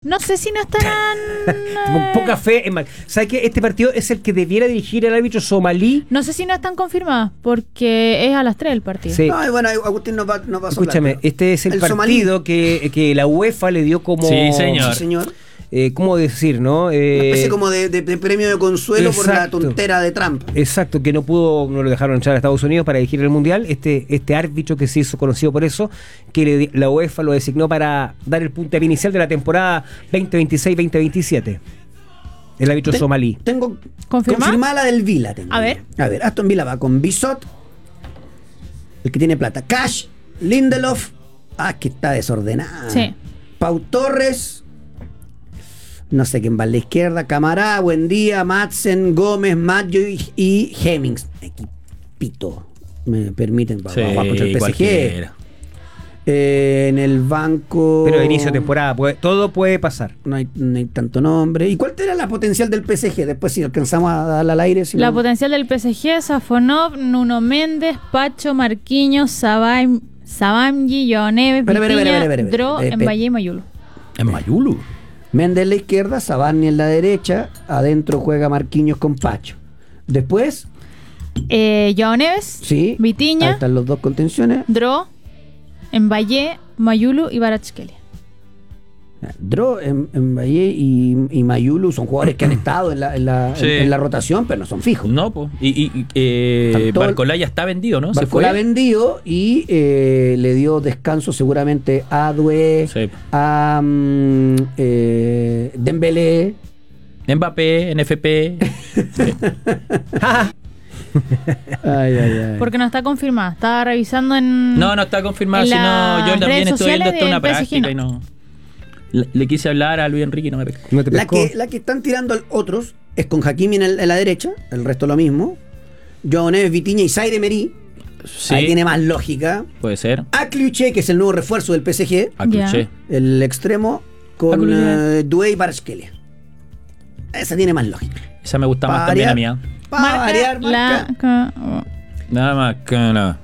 No sé si no estarán... Con poca fe en ¿sabes qué? Este partido es el que debiera dirigir el árbitro somalí. No sé si no están confirmadas, porque es a las 3 el partido. Sí. No, y bueno, Agustín no va a Escúchame, soplar, este es el partido que la UEFA le dio como... Sí, señor. Sí, señor. ¿Cómo decir, no? Una especie como de premio de consuelo por la exacto. tontera de Trump. Exacto, que no lo dejaron entrar a Estados Unidos para dirigir el Mundial. Este árbitro que se hizo conocido por eso, que la UEFA lo designó para dar el puntapié inicial de la temporada 2026-2027. El árbitro somalí. Tengo ¿Confirmada? confirmada la del Vila. A ver. Aston Villa va con Bisot, el que tiene plata. Cash, Lindelof, que está desordenada. Sí. Pau Torres, no sé quién va a la izquierda, Camará, Buendía, Madsen, Gómez, Maggio y Hemmings. Equipito, me permiten, Sí, va contra el PSG. cualquiera. En el banco. Pero de inicio de temporada, todo puede pasar. No hay tanto nombre. ¿Y cuál era la potencial del PSG? Después, si alcanzamos a darle al aire. Si La no... potencial del PSG, Safonov, Nuno Méndez, Pacho, Marquinhos, Sabamgi, Joao Neves, Vitinha, Dro, Mbaye y Mayulo. En Mayulu. Méndez en la izquierda, Sabani en la derecha. Adentro juega Marquinhos con Pacho. Después, Joao Neves, sí. Ahí Vitinha, están los dos contenciones. Dro, Mbaye, Mayulo y Kvaratskhelia. Dro, Mbaye y Mayulu son jugadores que han estado en la rotación, pero no son fijos. No, pues. Tanto Barcolá ya está vendido, ¿no? Barcolá vendido y le dio descanso seguramente a Due, Sí. a Dembélé. Mbappé, NFP. Ay. Porque no está confirmada. Estaba revisando en... No está confirmado. En Si no, las yo también redes estoy viendo sociales esto una del PSG, práctica no. y no. Le quise hablar a Luis Enrique y no me pescó. ¿No te La pescó? que están tirando otros es con Hakimi en la derecha, el resto lo mismo. Joao Neves, Vitinha y Zaire Emery. Sí, Ahí tiene más lógica. puede ser. Akliuche, que es el nuevo refuerzo del PSG, Acluché. el extremo, con Akliuche. Due y Kvaratskhelia. Esa tiene más lógica. Esa me gusta más Pa' también a variar. mí. Para variar, marca. Nada más que nada.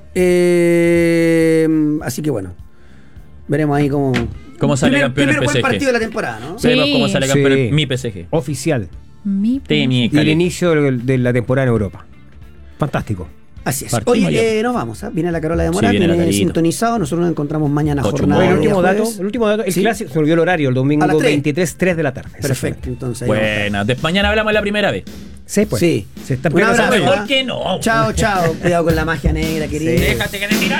Así que bueno, veremos ahí cómo sale campeón el primero buen PSG. partido de la temporada, ¿no? Sí. Veremos cómo sale campeón Sí. mi PSG. Oficial. Mi Temi, Y el inicio de la temporada en Europa. Fantástico. Así es. Partimos Oye, nos vamos. Viene la Carola de Morat, Sí, viene la viene Carito. sintonizado. Nosotros nos encontramos mañana Ocho jornada. monos. Bueno, de el jueves. último dato, el Sí. clásico, se olvidó el horario, el A domingo las 3. 23, 3 de la tarde. Perfecto, entonces. ahí vamos a estar. Bueno, de mañana hablamos la primera vez. Sí, pues. Sí. Se está Un abrazo. empezando. ¿Por qué no? Chao. Cuidado con la magia negra, querido. Déjate que te tiras.